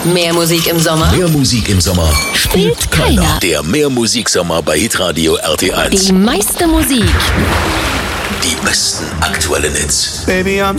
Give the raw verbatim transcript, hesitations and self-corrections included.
Mehr Musik im Sommer? Mehr Musik im Sommer Spielt keiner. Der Mehr Musiksommer bei Hitradio R T eins. Die meiste Musik. Die besten aktuellen Hits. Baby, I'm